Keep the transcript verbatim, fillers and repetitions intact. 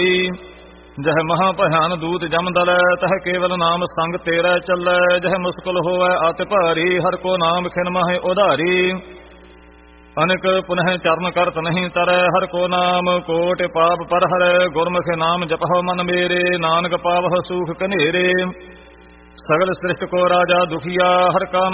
जह महा भयान दूत जम दलै तह केवल नाम संग तेरा चलै। जह मुस्कुल होवै अति भारी हर को नाम खिन माहे उधारी। अनिक पुनः चरण करत नहीं तरੈ हर को नाम कोटि पाप पर हरै। गुरमुख नाम जपहो मन मेरे नानक पावह सूख कनेरे। सगल सृष्टि को राजा दुखिया हर का